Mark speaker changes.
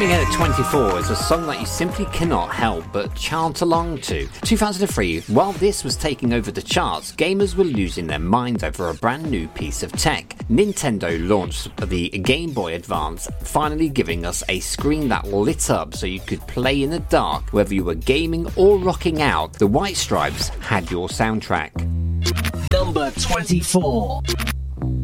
Speaker 1: Coming in at 24 is a song that you simply cannot help but chant along to. 2003, while this was taking over the charts, gamers were losing their minds over a brand new piece of tech. Nintendo launched the Game Boy Advance, finally giving us a screen that lit up so you could play in the dark. Whether you were gaming or rocking out, the White Stripes had your soundtrack.
Speaker 2: Number 24.